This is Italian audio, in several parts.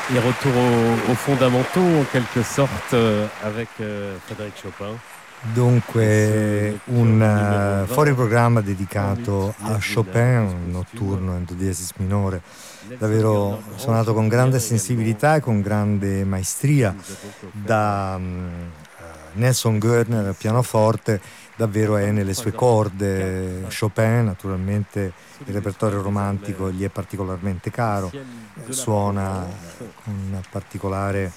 Et retour aux fondamentaux en quelque sorte avec Frédéric Chopin. Dunque, un fuori programma dedicato a Chopin, un notturno in do diesis minore, davvero suonato con grande sensibilità e con grande maestria da Nelson Goerner al pianoforte. Davvero è nelle sue corde. Chopin, naturalmente, il repertorio romantico gli è particolarmente caro, suona con particolare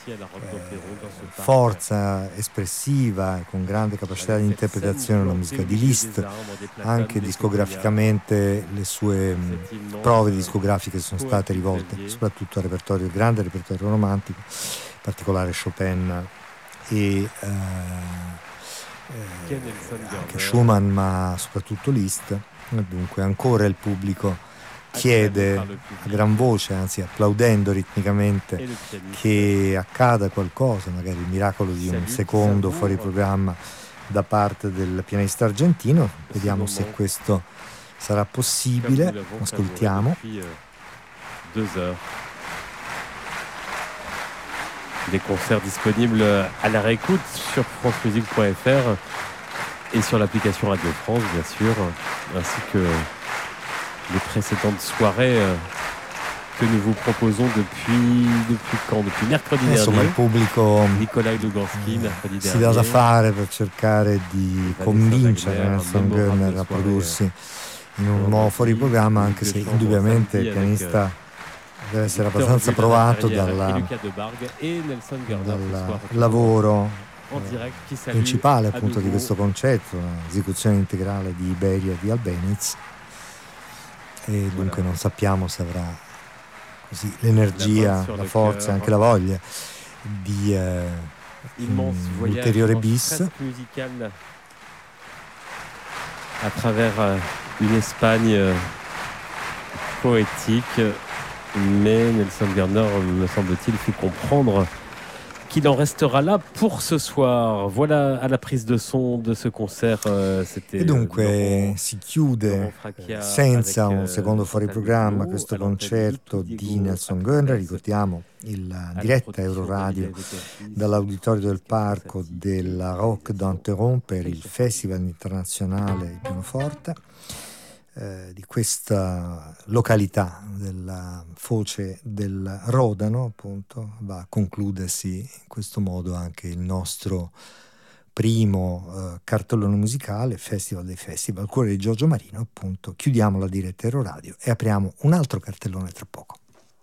forza espressiva e con grande capacità di interpretazione la musica di Liszt. Anche discograficamente le sue prove discografiche sono state rivolte soprattutto al repertorio, il grande repertorio romantico, in particolare Chopin e anche Schumann, ma soprattutto Liszt. Dunque ancora il pubblico chiede a gran voce, anzi applaudendo ritmicamente, che accada qualcosa, magari il miracolo di un secondo fuori programma da parte del pianista argentino. Vediamo se questo sarà possibile. Ascoltiamo. 2 heures. Des concerts disponibles à la réécoute sur francemusique.fr et sur l'application Radio France, bien sûr, ainsi que les précédentes soirées que nous vous proposons depuis quand? Depuis mercredi Insomma, il dernier. pubblico Nikolai Lugansky, mercredi si dernier. dà da fare per cercare di convincere Nelson Goerner a prodursi in un nuovo fuori programma, anche se indubbiamente il pianista deve essere abbastanza provato dal lavoro principale appunto di questo concerto, l'esecuzione integrale di Iberia di Albéniz, e dunque non sappiamo se avrà così l'energia, la forza e anche la voglia di un ulteriore bis à travers une Espagne poétique, mais Nelson Goerner, me semble-t-il, fait comprendre qu'il en restera là pour ce soir. Voilà à la prise de son de ce concert. E dunque si chiude senza un secondo fuori programma questo concerto di Nelson Goerner. Ricordiamo il diretta Euroradio dall'Auditorio del Parco della Roque d'Anteron per il Festival internazionale di pianoforte di questa località della foce del Rodano. Appunto va a concludersi in questo modo anche il nostro primo cartellone musicale, Festival dei Festival, al cuore di Giorgio Marino. Appunto chiudiamo la diretta Euroradio e apriamo un altro cartellone tra poco.